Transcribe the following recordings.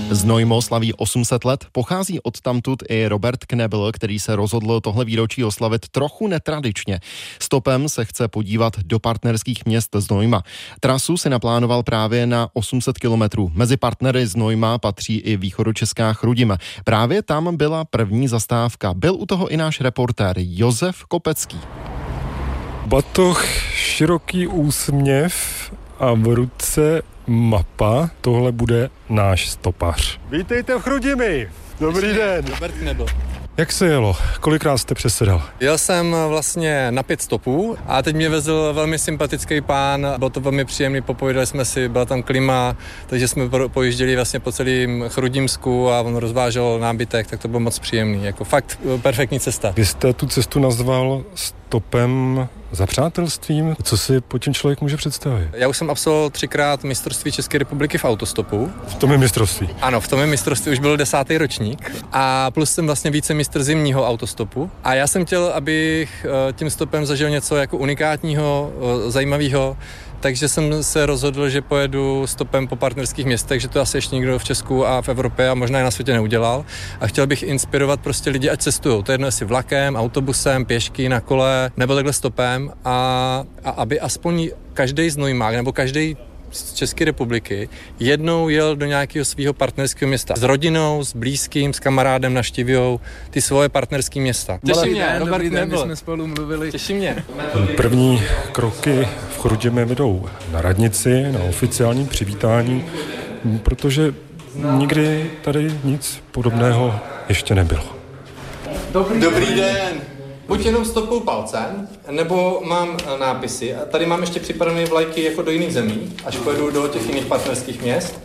Znojmo slaví 800 let, pochází odtamtud i Robert Knebel, který se rozhodl tohle výročí oslavit trochu netradičně. Stopem se chce podívat do partnerských měst Znojma. Trasu si naplánoval právě na 800 kilometrů. Mezi partnery Znojma patří i východočeská Chrudim. Právě tam byla první zastávka. Byl u toho i náš reportér Josef Kopecký. Batoh, široký úsměv a v ruce mapa, tohle bude náš stopař. Vítejte v Chrudimi! Dobrý den! Robert Knebel. Jak se jelo? Kolikrát jste přesedal? Jel jsem vlastně na 5 stopů a teď mě vezl velmi sympatický pán, bylo to velmi příjemný, popovídali jsme si, byla tam klima, takže jsme pojížděli vlastně po celém Chrudimsku a on rozvážel nábytek, tak to bylo moc příjemný, jako fakt perfektní cesta. Vy jste tu cestu nazval stopem za přátelstvím. Co si po tím člověk může představit? Já už jsem absolvoval 3krát mistrovství České republiky v autostopu. V tom je mistrovství? Ano, v tom je mistrovství, už byl 10. ročník a plus jsem vlastně vícemistr zimního autostopu a já jsem chtěl, abych tím stopem zažil něco jako unikátního, zajímavého, takže jsem se rozhodl, že pojedu stopem po partnerských městech, že to asi ještě nikdo v Česku a v Evropě a možná i na světě neudělal. A chtěl bych inspirovat prostě lidi, ať cestujou. To je jedno, jestli vlakem, autobusem, pěšky, na kole, nebo takhle stopem a aby aspoň každý znojmák nebo každý z České republiky jednou jel do nějakého svého partnerského města. S rodinou, s blízkým, s kamarádem navštěvujou ty svoje partnerské města. Těší mě, Robert Knebel. Jsme spolu mluvili. Těší mě. První kroky v Chrudimi vedou na radnici, na oficiální přivítání, protože nikdy tady nic podobného ještě nebylo. Dobrý den. Buď jenom stopou palcem, nebo mám nápisy. A tady mám ještě připravené vlajky jako do jiných zemí, až pojedu do těch jiných partnerských měst.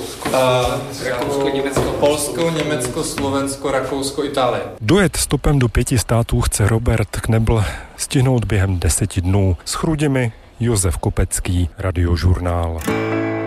Polsko, Německo, Slovensko, Rakousko, Itálie. Dojet stopem do 5 států chce Robert Knebel stihnout během 10 dnů. S Chrudimi Josef Kopecký, Radiožurnál.